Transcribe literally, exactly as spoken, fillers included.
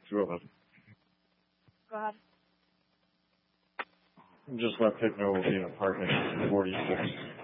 two of us. Go ahead. Just let Pick know we'll be in apartment forty-six.